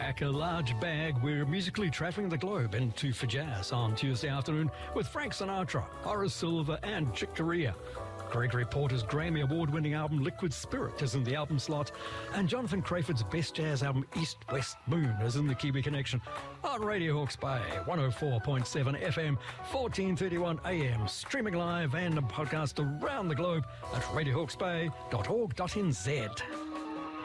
Pack a large bag. We're musically travelling the globe into For Jazz on Tuesday afternoon with Frank Sinatra, Horace Silver and Chick Corea. Gregory Porter's Grammy Award-winning album Liquid Spirit is in the album slot, and Jonathan Crayford's best jazz album East West Moon is in the Kiwi Connection on Radio Hawke's Bay, 104.7 FM, 1431 AM, streaming live and podcast around the globe at radiohawksbay.org.nz.